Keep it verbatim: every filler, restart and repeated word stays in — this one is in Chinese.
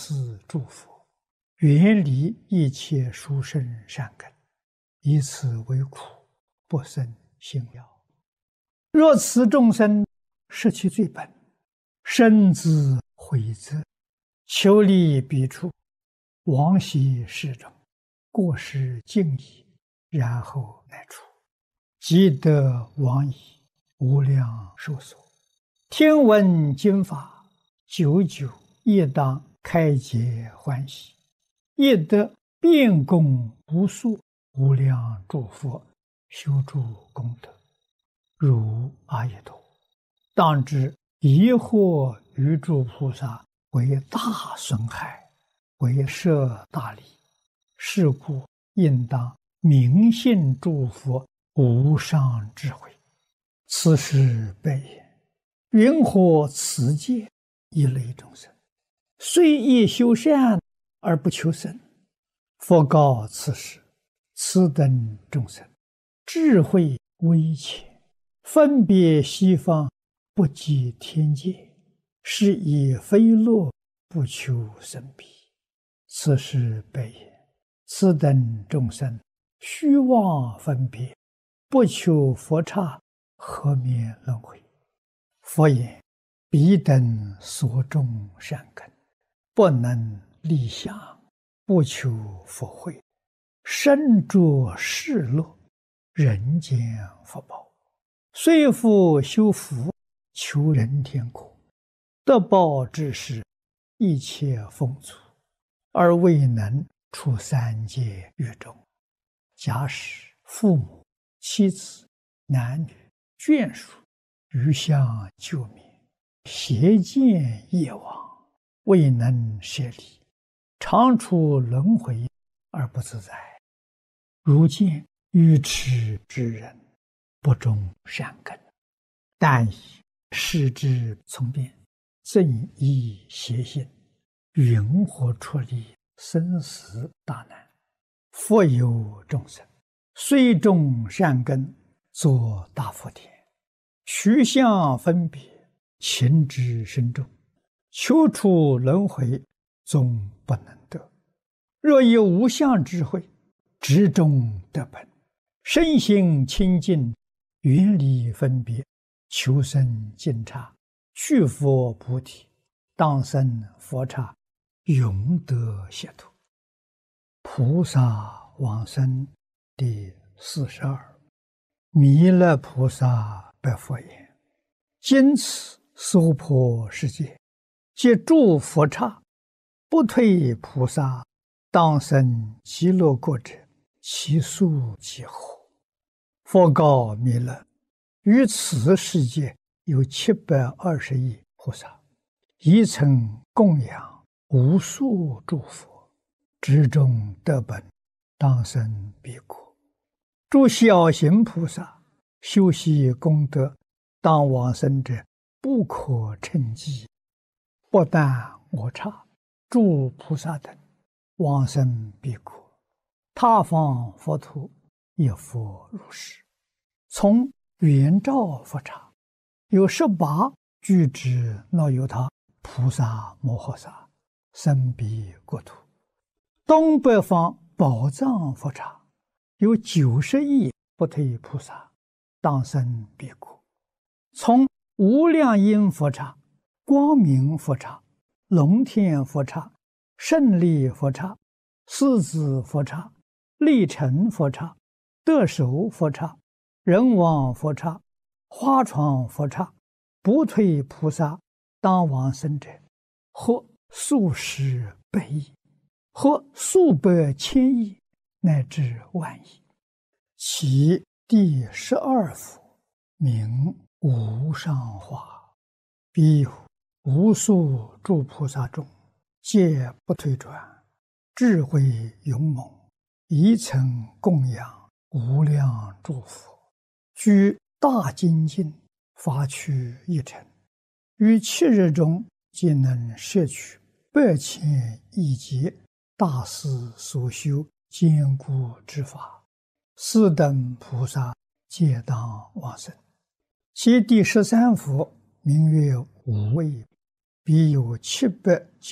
此诸佛，远离一切殊胜善根，以此为苦，不生信了。若此众生失其最本，深自悔责，求离彼处，往昔世中，过失尽已，然后乃出，即得往矣，无量寿所。听闻经法，久久亦当开解欢喜，亦得遍供无数无量诸佛修诸功德，如阿逸多。当知疑惑于诸菩萨为大损害，为摄大利，是故应当明信诸佛无上智慧。此时悲言：云何此界一类众生，虽亦修善而不求生？佛告此时：此等众生智慧微浅，分别西方，不及天界，是以非乐不求生彼。此时悲言：此等众生虚妄分别，不求佛刹，何免轮回？佛言：彼等所种善根，不能立想，不求佛慧，身着世乐，人间福报，虽复修福，求人天国，得报之时，一切丰足，而未能出三界狱中。假使父母、妻子、男女、眷属余相救灭，邪见业往，未能舍离，常处轮回而不自在。如见愚痴之人，不种善根，但以视之从变，正依邪心，云何出离生死大难？复有众生，虽种善根，作大福田，取相分别，情之深重，求出轮回，终不能得。若以无相智慧，直中得本，身心清净，远离分别，求生净刹，去佛菩提，当生佛刹，永得解脱。菩萨往生第四十二。弥勒菩萨白佛言：今此娑婆世界，皆诸佛刹，不退菩萨，当生极乐国者，其数几何？佛告弥勒：于此世界有七百二十亿菩萨，一曾供养无数诸佛，直中得本，当生彼国。诸小行菩萨修习功德，当往生者不可称计。不但我刹、诸菩萨等往生彼国，他方佛土亦复如是。从圆照佛刹有十八具之那由他菩萨摩诃萨生彼国土。东北方宝藏佛刹有九十亿不退菩萨，当生彼国。从无量音佛刹、光明佛刹、龙天佛刹、胜利佛刹、狮子佛刹、力成佛刹、得手佛刹、人王佛刹、花床佛刹，不退菩萨当往生者，或数十百亿，或数百千亿，乃至万亿。其第十二佛名无上化，彼有无数诸菩萨中，皆不退转，智慧勇猛，一曾供养无量诸佛，居大精进，发趣一尘，于七日中皆能摄取百千亿劫大师所修坚固之法，四等菩萨皆当往生。其第十三佛名曰无畏，彼有七百